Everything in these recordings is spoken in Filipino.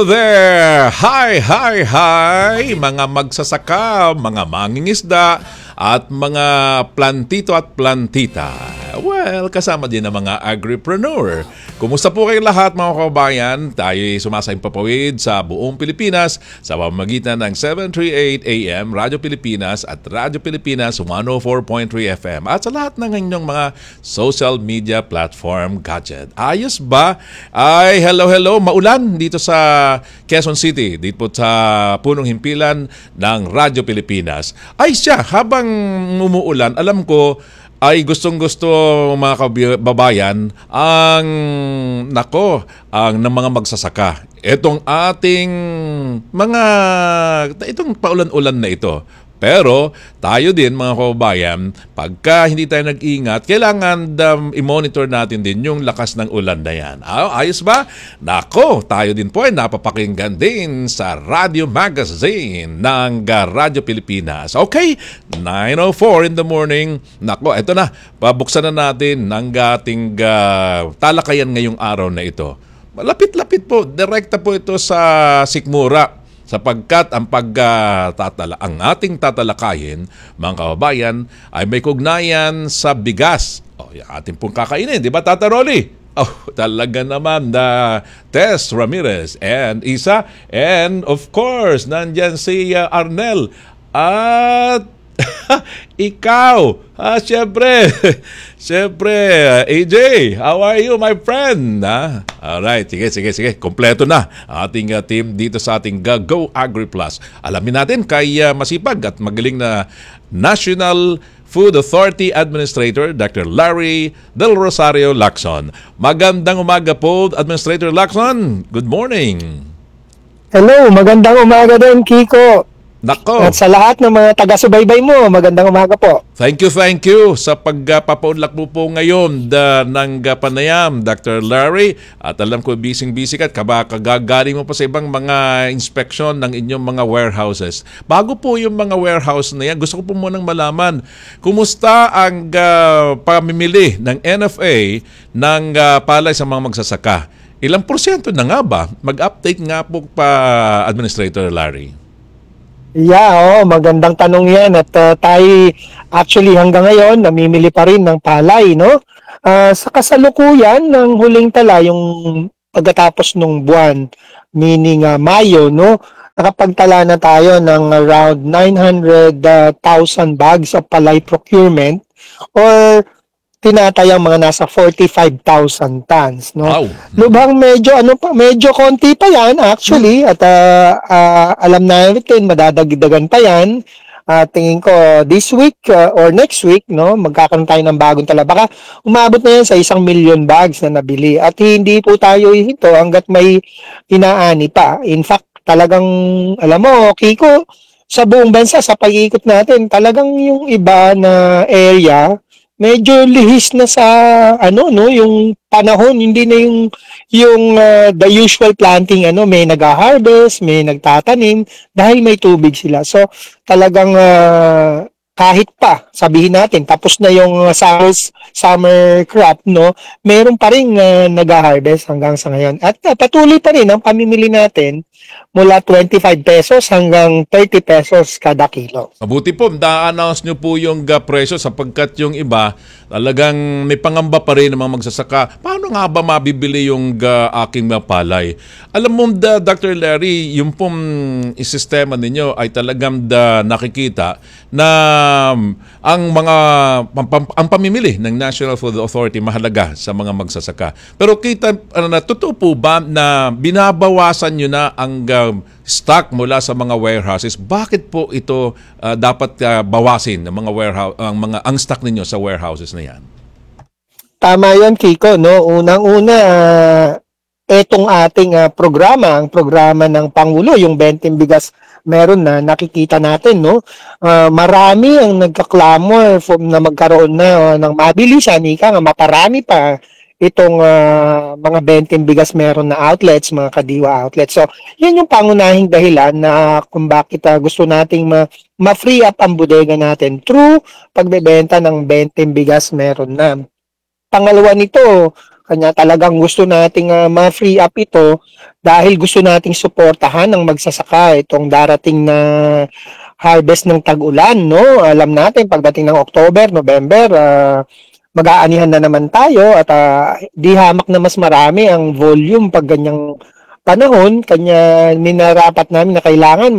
Hello there! Hi, hi, hi! Mga magsasaka, mga mangingisda, at mga plantito at plantita. Well, kasama din ang mga agripreneur. Kumusta po kayo lahat mga kababayan? Tayo'y sumasayang papawid sa buong Pilipinas sa pamamagitan ng 738 AM Radyo Pilipinas at Radyo Pilipinas 104.3 FM at sa lahat ng inyong mga social media platform gadget. Ayos ba? Ay, hello, maulan dito sa Quezon City, dito sa punong himpilan ng Radyo Pilipinas. Ay siya, habang umuulan, alam ko, ay gustong-gusto mga kababayan ang ng mga magsasaka. Itong ating itong paulan-ulan na ito. Pero tayo din mga kababayan, pagka hindi tayo nag-ingat, kailangan i-monitor natin din yung lakas ng ulan na yan. Ayos ba? Nako, tayo din po ay napapakinggan din sa Radio Magazine ng Radyo Pilipinas. Okay, 9:04 in the morning. Nako, eto na, pabuksan na natin ng ating talakayan ngayong araw na ito. Lapit-lapit po, direkta po ito sa sikmura. Sapagkat ang ating tatalakayin, mga kababayan, ay may kugnayan sa bigas. Yung ating pong kakainin, di ba, Tata Rolly? Talaga naman na Tess Ramirez and Isa. And of course, nandyan si Arnel. At ikaw, Siyempre, AJ, how are you, my friend? Alright, sige. Kompleto na ang ating team dito sa ating Go Agri Plus. Alamin natin kay masipag at magaling na National Food Authority Administrator, Dr. Larry Del Rosario Lacson. Magandang umaga po, Administrator Lacson. Good morning. Hello, magandang umaga din, Kiko. Nako. At sa lahat ng mga taga-subaybay mo, magandang umaga po. Thank you sa pagpapaunlak mo po ngayon ng panayam, Dr. Larry. At alam ko, busy-busy ka at kagagaling mo pa sa ibang mga inspection ng inyong mga warehouses. Bago po yung mga warehouse na yan, gusto ko po munang malaman, kumusta ang pamimili ng NFA ng palay sa mga magsasaka? Ilang porsyento na nga ba? Mag-update nga po pa, Administrator Larry. Yeah, magandang tanong yan at tayo actually hanggang ngayon namimili pa rin ng palay, no? Sa kasalukuyan ng huling tala, yung pagkatapos ng buwan, meaning Mayo, no? Nakapagtala na tayo ng around 900,000 bags of palay procurement or tinatayang mga nasa 45,000 tons, no? Wow. Lubhang medyo konti pa yan actually at alam natin madadagdagan pa yan. Tingin ko this week or next week, no, magkakaroon tayo ng bagong tala. Baka umabot na yan sa 1,000,000 bags na nabili at hindi po tayo hinto hanggat may inaani pa. In fact, talagang alam mo, Kiko, sa buong bansa sa pag-iikot natin, talagang yung iba na area medyo lihis na sa yung panahon, hindi na yung the usual planting, may nag-harvest, may nagtatanim dahil may tubig sila. So talagang kahit pa sabihin natin tapos na yung summer crop, no, meron pa rin nag-harvest hanggang sa ngayon. At patuloy pa rin ang pamimili natin mula 25 pesos hanggang 30 pesos kada kilo. Mabuti po, na-announce nyo po yung presyo sapagkat yung iba talagang may pangamba pa rin ng mga magsasaka. Paano nga ba mabibili yung aking palay? Alam mo, Dr. Larry, yung pong sistema ninyo ay talagang nakikita na ang pamimili ng National Food Authority mahalaga sa mga magsasaka. Pero totoo po ba na binabawasan nyo na ang stock mula sa mga warehouses? Bakit po ito dapat bawasin ng mga warehouse ang stock ninyo sa warehouses na yan? Tama 'yan, Kiko, no. Unang-una etong ating programa, ang programa ng Pangulo, yung 20 bigas meron na nakikita natin, no. Marami ang nagka-clamor na magkaroon na ng mabilisan, maparami pa itong mga 20 bigas meron na outlets, mga kadiwa outlets. So, yan yung pangunahing dahilan na kung bakit gusto nating ma-free up ang bodega natin through pagbebenta ng 20 bigas meron na. Pangalawa nito, Kanya talagang gusto nating ma-free up ito dahil gusto nating suportahan ng magsasaka itong darating na harvest ng tag-ulan, no? Alam natin pagdating ng October, November, mag-aanihan na naman tayo at di hamak na mas marami ang volume pag ganyang panahon. Kanya minarapat namin na kailangan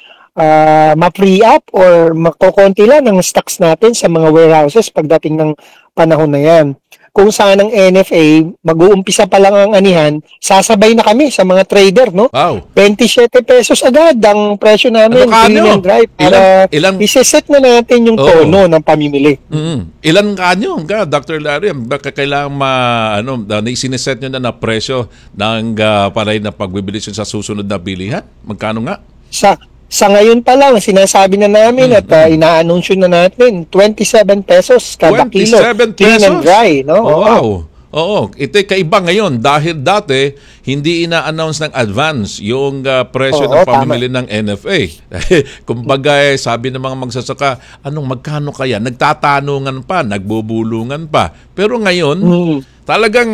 ma-free up or makokonti lang ng stocks natin sa mga warehouses pagdating ng panahon na yan. Kung saan ang NFA, mag-uumpisa pa lang ang anihan, sasabay na kami sa mga trader, no? Wow. 27 pesos agad ang presyo namin, Ano kanyo? clean and dry, para iseset na natin yung tono ng pamimili. Ilan kanyo ka, Dr. Larry? Baka kailangan sineset nyo na presyo ng palay na pagbibili sa susunod na bilihan? Magkano nga? Sa ngayon pa lang, sinasabi na namin at ina-anunsyo na natin, 27 pesos kada kilo. 27 Clean pesos? and dry, no? Oh, wow. Oo, ito'y kaiba ngayon dahil dati hindi ina-announce ng advance yung presyo ng pamimili ng NFA. Kumbaga, sabi ng mga magsasaka, magkano kaya? Nagtatanungan pa, nagbubulungan pa. Pero ngayon, talagang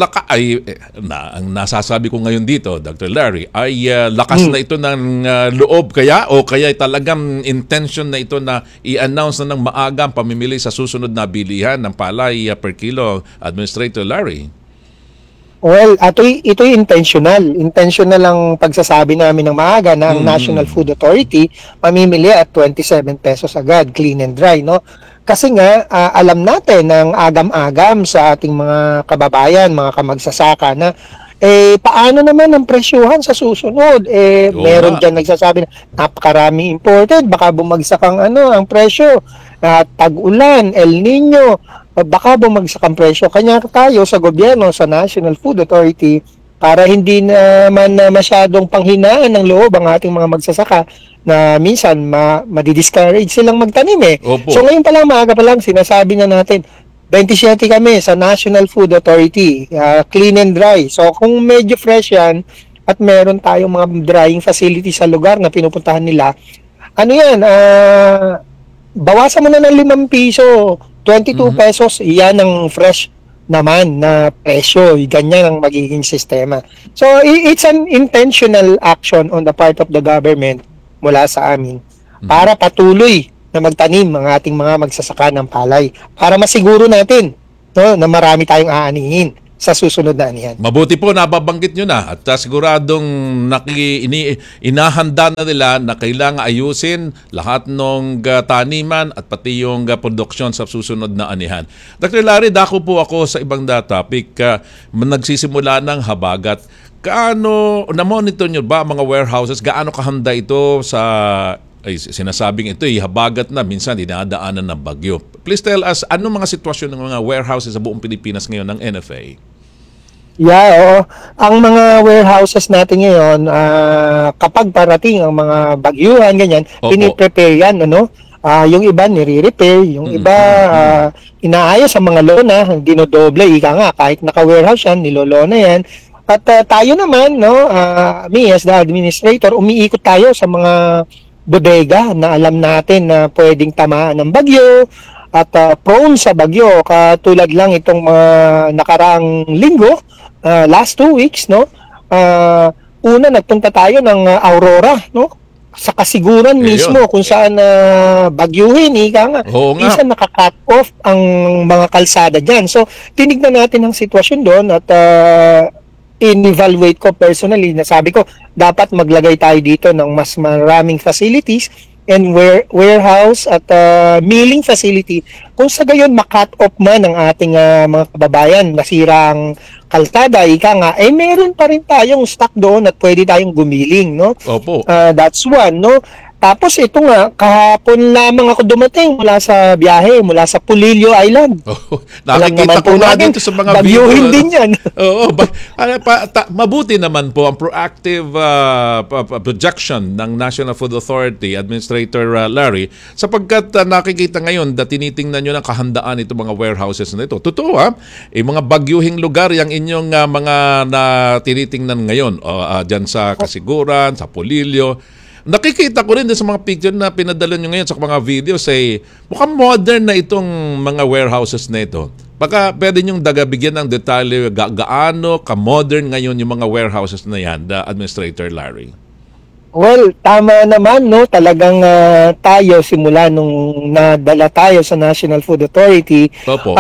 ang nasasabi ko ngayon dito, Dr. Larry, ay lakas na ito ng loob kaya o kaya talagang intention na ito na i-announce na ng maaga ang pamimili sa susunod na bilihan ng palay per kilo, Administrator Larry? Well, ito'y intentional. Intentional ang pagsasabi namin ng maaga na ang National Food Authority mamimili at 27 pesos agad, clean and dry, no? Kasi nga, alam natin ng agam-agam sa ating mga kababayan, mga kamagsasaka na paano naman ang presyuhan sa susunod? Meron dyan nagsasabi na napakarami imported, baka bumagsak ang ang presyo. Tag-ulan, El Nino, baka bumagsak ang presyo. Kanya tayo sa gobyerno, sa National Food Authority, para hindi naman masyadong panghinaan ng loob ang ating mga magsasaka na minsan madi-discourage silang magtanim Opo. So ngayon pa lang, maaga pa lang, sinasabi na natin, 27 kami sa National Food Authority, clean and dry. So kung medyo fresh yan at meron tayong mga drying facility sa lugar na pinupuntahan nila, bawasan mo na ng 5 piso, 22 pesos, yan ang fresh naman na presyo. Ganyan ang magiging sistema. So it's an intentional action on the part of the government mula sa amin para patuloy na magtanim ang ating mga magsasaka ng palay para masiguro natin, no, na marami tayong aanihin sa susunod na anihan. Mabuti po nababanggit nyo na at siguradong inahanda na nila na kailangan ayusin lahat ng taniman at pati yung produksyon sa susunod na anihan. Dr. Larry, dako po ako sa ibang topic. Nagsisimula ng habagat. Kaano, na-monitor nyo ba mga warehouses? Gaano kahanda ito sa sinasabing ito habagat na minsan dinadaanan ng bagyo? Please tell us, ano mga sitwasyon ng mga warehouses sa buong Pilipinas ngayon ng NFA? Yeah, oo. Ang mga warehouses natin ngayon, kapag parating ang mga bagyuhan, ganyan, piniprepare yan, yung iba nire-repair, yung iba inaayos ang mga lona, dinodoble, ika nga, kahit naka-warehouse yan, nilolona yan. At tayo naman, me as the administrator, umiikot tayo sa mga bodega na alam natin na pwedeng tamaan ng bagyo at prone sa bagyo. Katulad lang itong mga nakaraang linggo, last 2 weeks, no? Una, nagpunta tayo ng Aurora, no? Sa kasiguran mismo kung saan bagyuhin, ika nga. Minsan naka-cut off ang mga kalsada dyan. So, tinignan natin ang sitwasyon doon at in-evaluate ko personally na sabi ko, dapat maglagay tayo dito ng mas maraming facilities and warehouse at milling facility kung sa gayon makat off man ang ating mga kababayan, nasira ang kalsada, ika nga, meron pa rin tayong stock doon at pwede tayong gumiling, no? Opo. That's one, no? Tapos ito nga, kahapon lamang ako dumating mula sa biyahe, mula sa Pulilio Island. Nakikita ko nga dito sa mga video. Bagyuhin din yan. Mabuti naman po ang proactive projection ng National Food Authority, Administrator Larry, sapagkat nakikita ngayon na tinitingnan nyo ng kahandaan itong mga warehouses na ito. Totoo mga bagyuhing lugar yung inyong mga tinitingnan ngayon dyan sa Kasiguran, sa Pulilio. nakikita ko rin din sa mga picture na pinadala nyo ngayon sa mga videos mukhang modern na itong mga warehouses na ito. Baka pwede nyong bigyan ng detalye gaano ka-modern ngayon yung mga warehouses na yan, the Administrator Larry. Well, tama naman, no? Talagang tayo, simula nung nadala tayo sa National Food Authority, Opo.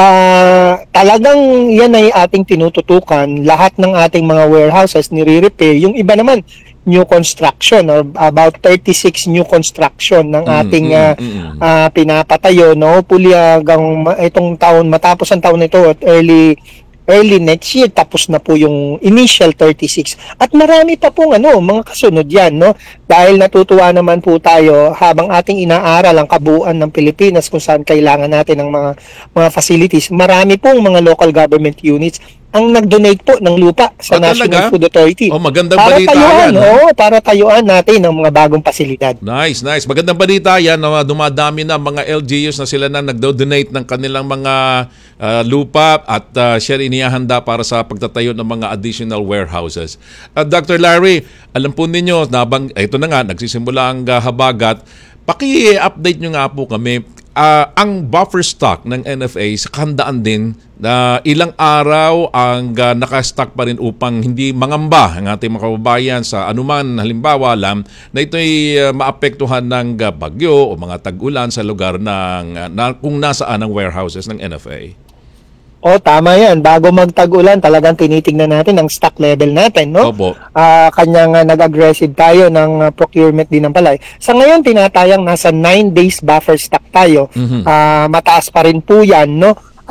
talagang yan ay ating tinututukan. Lahat ng ating mga warehouses nire-repair. Yung iba naman, new construction or about 36 new construction ng ating pinapatayo, no? Hopefully hanggang itong taon, matapos ang taon nito at early next year, tapos na po yung initial 36. At marami pa pong mga kasunod yan, no? Dahil natutuwa naman po tayo habang ating inaaral ang kabuuan ng Pilipinas kung saan kailangan natin ng mga facilities. Marami pong mga local government units ang nag-donate po ng lupa sa National talaga? Food Authority. Oh, magandang Para balita tayuan, yan. para tayuan natin ang mga bagong pasilidad. Nice. Magandang balita yan na dumadami na mga LGUs na sila na nagdo-donate ng kanilang mga lupa at siya inihahanda para sa pagtatayo ng mga additional warehouses. Dr. Larry, alam po ninyo, ito na nga, nagsisimula ang habagat. Paki-update nyo nga po kami. Ang buffer stock ng NFA sa kahandaan din na ilang araw ang nakastock pa rin upang hindi mangamba ang ating mga kababayan sa anuman halimbawa lang na ito'y maapektuhan ng bagyo o mga tag-ulan sa lugar kung nasaan ang warehouses ng NFA. Tama yan. Bago magtag-ulan, talagang tinitingnan natin ang stock level natin, no? Opo. Kanyang nag-aggressive tayo ng procurement din ng palay. Sa ngayon, tinatayang nasa 9 days buffer stock tayo. Mataas pa rin po yan, no?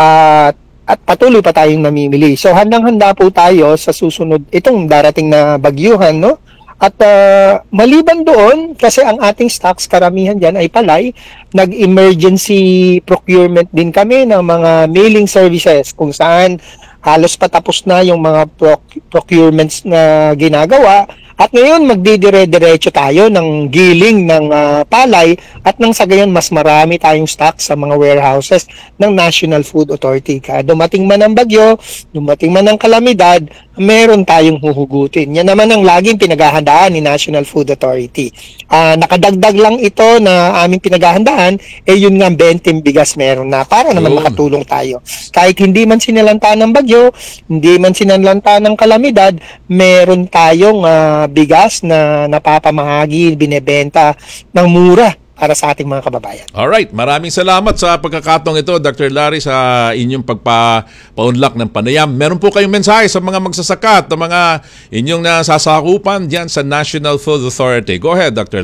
At patuloy pa tayong namimili. So, handang-handa po tayo sa susunod, itong darating na bagyuhan, no? At maliban doon, kasi ang ating stocks, karamihan dyan ay palay, nag-emergency procurement din kami ng mga mailing services kung saan halos patapos na yung mga procurements na ginagawa. At ngayon, magdidire-diretso tayo ng giling ng palay at nang sa gayon, mas marami tayong stock sa mga warehouses ng National Food Authority. Kaya dumating man ang bagyo, dumating man ang kalamidad, meron tayong huhugutin. Yan naman ang laging pinaghahandaan ni National Food Authority. Nakadagdag lang ito na aming pinaghahandaan, yun nga 20 bigas meron na para naman makatulong tayo. Kahit hindi man sinalanta ng bagyo, hindi man sinalanta ng kalamidad, meron tayong bigas na napapamahagi, binebenta ng mura para sa ating mga kababayan. Alright, maraming salamat sa pagkakataong ito, Dr. Larry, sa inyong pagpapaunlak ng panayam. Meron po kayong mensahe sa mga magsasaka at mga inyong nasasakupan diyan sa National Food Authority. Go ahead, Dr.